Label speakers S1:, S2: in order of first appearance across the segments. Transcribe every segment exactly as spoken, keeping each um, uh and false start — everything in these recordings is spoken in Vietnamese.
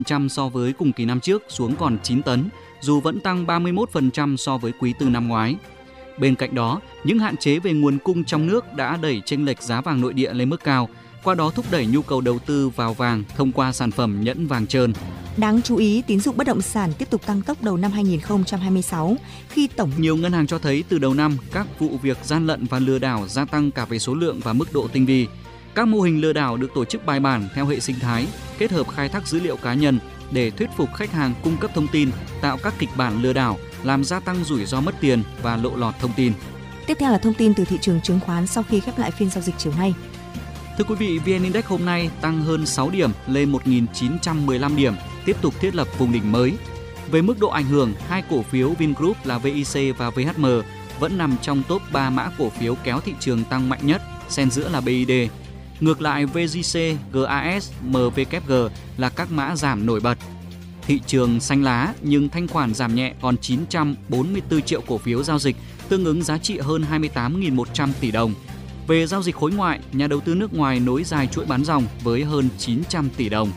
S1: phần trăm so với cùng kỳ năm trước xuống còn chín tấn, dù vẫn tăng ba mươi mốt phần trăm so với quý tư năm ngoái. Bên cạnh đó, những hạn chế về nguồn cung trong nước đã đẩy chênh lệch giá vàng nội địa lên mức cao, qua đó thúc đẩy nhu cầu đầu tư vào vàng thông qua sản phẩm nhẫn vàng trơn.
S2: Đáng chú ý, tín dụng bất động sản tiếp tục tăng tốc đầu năm hai không hai sáu khi tổng
S1: nhiều ngân hàng cho thấy từ đầu năm các vụ việc gian lận và lừa đảo gia tăng cả về số lượng và mức độ tinh vi. Các mô hình lừa đảo được tổ chức bài bản theo hệ sinh thái, kết hợp khai thác dữ liệu cá nhân để thuyết phục khách hàng cung cấp thông tin, tạo các kịch bản lừa đảo, làm gia tăng rủi ro mất tiền và lộ lọt thông tin.
S2: Tiếp theo là thông tin từ thị trường chứng khoán sau khi khép lại phiên giao dịch chiều nay.
S1: Thưa quý vị, vê en Index hôm nay tăng hơn sáu điểm lên một nghìn chín trăm mười lăm điểm, tiếp tục thiết lập vùng đỉnh mới. Về mức độ ảnh hưởng, hai cổ phiếu Vingroup là vê i xê và vê hát em vẫn nằm trong top ba mã cổ phiếu kéo thị trường tăng mạnh nhất, xen giữa là bê i đê. Ngược lại, vê giê xê, giê a ét, em vê kép giê là các mã giảm nổi bật. Thị trường xanh lá nhưng thanh khoản giảm nhẹ còn chín trăm bốn mươi tư triệu cổ phiếu giao dịch, tương ứng giá trị hơn hai mươi tám nghìn một trăm tỷ đồng. Về giao dịch khối ngoại, nhà đầu tư nước ngoài nối dài chuỗi bán dòng với hơn chín trăm tỷ đồng.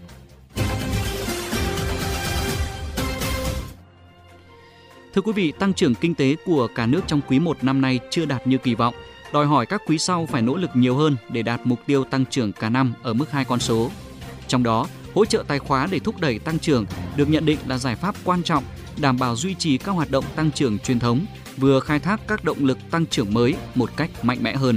S1: Thưa quý vị, tăng trưởng kinh tế của cả nước trong quý một năm nay chưa đạt như kỳ vọng, đòi hỏi các quý sau phải nỗ lực nhiều hơn để đạt mục tiêu tăng trưởng cả năm ở mức hai con số. Trong đó, hỗ trợ tài khóa để thúc đẩy tăng trưởng được nhận định là giải pháp quan trọng, đảm bảo duy trì các hoạt động tăng trưởng truyền thống, vừa khai thác các động lực tăng trưởng mới một cách mạnh mẽ hơn.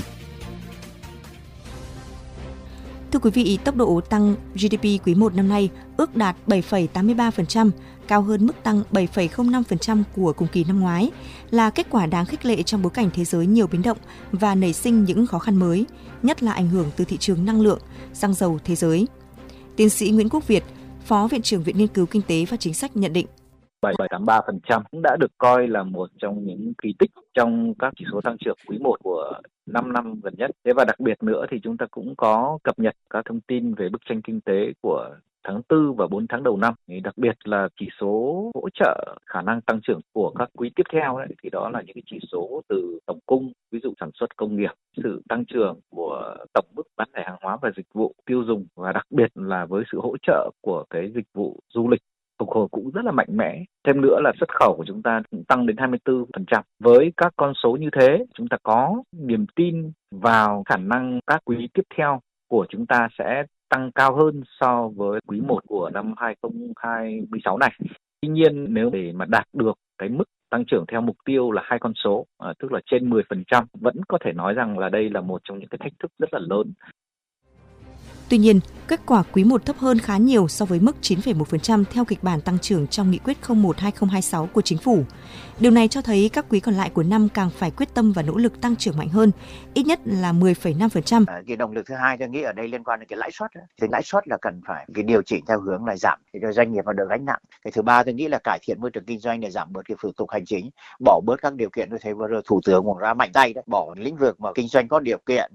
S2: Thưa quý vị, tốc độ tăng giê đê pê quý một năm nay ước đạt bảy phẩy tám mươi ba phần trăm, cao hơn mức tăng bảy phẩy không năm phần trăm của cùng kỳ năm ngoái, là kết quả đáng khích lệ trong bối cảnh thế giới nhiều biến động và nảy sinh những khó khăn mới, nhất là ảnh hưởng từ thị trường năng lượng, xăng dầu thế giới. Tiến sĩ Nguyễn Quốc Việt, Phó Viện trưởng Viện Nghiên cứu Kinh tế và Chính sách nhận định.
S3: bảy phẩy tám mươi ba phần trăm cũng đã được coi là một trong những kỳ tích trong các chỉ số tăng trưởng quý một của năm năm gần nhất. Thế và đặc biệt nữa thì chúng ta cũng có cập nhật các thông tin về bức tranh kinh tế của tháng tư và bốn tháng đầu năm. Đặc biệt là chỉ số hỗ trợ khả năng tăng trưởng của các quý tiếp theo đấy, thì đó là những cái chỉ số từ tổng cung, ví dụ sản xuất công nghiệp, sự tăng trưởng của tổng mức bán lẻ hàng hóa và dịch vụ tiêu dùng, và đặc biệt là với sự hỗ trợ của cái dịch vụ du lịch phục hồi cũng rất là mạnh mẽ. Thêm nữa là xuất khẩu của chúng ta cũng tăng đến hai mươi tư phần trăm. Với các con số như thế, chúng ta có niềm tin vào khả năng các quý tiếp theo của chúng ta sẽ tăng cao hơn so với quý một của năm hai không hai sáu này. Tuy nhiên, nếu để mà đạt được cái mức tăng trưởng theo mục tiêu là hai con số, à, tức là trên mười phần trăm, vẫn có thể nói rằng là đây là một trong những cái thách thức rất là lớn.
S2: Tuy nhiên, kết quả quý một thấp hơn khá nhiều so với mức chín phẩy một phần trăm theo kịch bản tăng trưởng trong nghị quyết không một hai không hai sáu của chính phủ. Điều này cho thấy các quý còn lại của năm càng phải quyết tâm và nỗ lực tăng trưởng mạnh hơn, ít nhất là mười phẩy năm phần trăm.
S4: Cái động lực thứ hai tôi nghĩ ở đây liên quan đến cái lãi suất. Thì lãi suất là cần phải cái điều chỉnh theo hướng là giảm để cho doanh nghiệp nó đỡ gánh nặng. Cái thứ ba tôi nghĩ là cải thiện môi trường kinh doanh để giảm bớt cái thủ tục hành chính, bỏ bớt các điều kiện. Tôi thấy vừa rồi thủ tướng cũng ra mạnh tay đấy, bỏ lĩnh vực mà kinh doanh có điều kiện.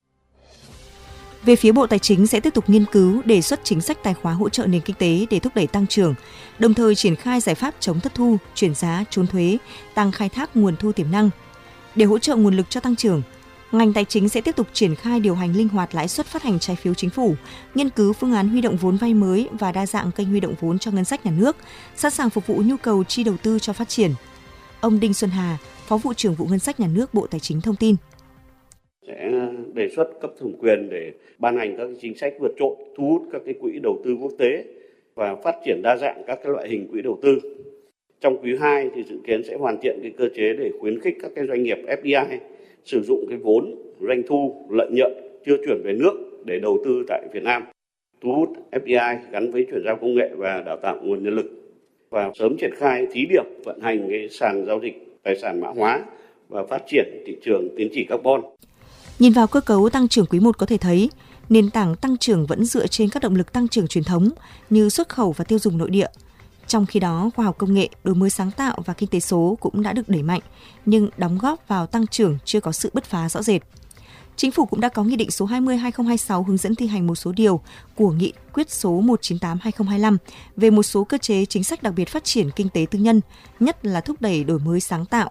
S2: Về phía Bộ Tài chính sẽ tiếp tục nghiên cứu đề xuất chính sách tài khóa hỗ trợ nền kinh tế để thúc đẩy tăng trưởng, đồng thời triển khai giải pháp chống thất thu, chuyển giá, trốn thuế, tăng khai thác nguồn thu tiềm năng. Để hỗ trợ nguồn lực cho tăng trưởng, ngành tài chính sẽ tiếp tục triển khai điều hành linh hoạt lãi suất phát hành trái phiếu chính phủ, nghiên cứu phương án huy động vốn vay mới và đa dạng kênh huy động vốn cho ngân sách nhà nước, sẵn sàng phục vụ nhu cầu chi đầu tư cho phát triển. Ông Đinh Xuân Hà, Phó Vụ trưởng Vụ Ngân sách Nhà nước Bộ Tài chính thông tin.
S5: Sẽ đề xuất cấp thẩm quyền để ban hành các chính sách vượt trội, thu hút các cái quỹ đầu tư quốc tế và phát triển đa dạng các cái loại hình quỹ đầu tư. Trong quý hai thì dự kiến sẽ hoàn thiện cái cơ chế để khuyến khích các cái doanh nghiệp ép đê i sử dụng cái vốn, doanh thu, lợi nhuận chưa chuyển về nước để đầu tư tại Việt Nam, thu hút ép đê i gắn với chuyển giao công nghệ và đào tạo nguồn nhân lực, và sớm triển khai thí điểm vận hành cái sàn giao dịch tài sản mã hóa và phát triển thị trường tín chỉ carbon.
S2: Nhìn vào cơ cấu tăng trưởng quý một có thể thấy, nền tảng tăng trưởng vẫn dựa trên các động lực tăng trưởng truyền thống như xuất khẩu và tiêu dùng nội địa. Trong khi đó, khoa học công nghệ, đổi mới sáng tạo và kinh tế số cũng đã được đẩy mạnh, nhưng đóng góp vào tăng trưởng chưa có sự bứt phá rõ rệt. Chính phủ cũng đã có Nghị định số hai mươi trên hai không hai sáu hướng dẫn thi hành một số điều của Nghị quyết số một trăm chín mươi tám trên hai không hai lăm về một số cơ chế chính sách đặc biệt phát triển kinh tế tư nhân, nhất là thúc đẩy đổi mới sáng tạo,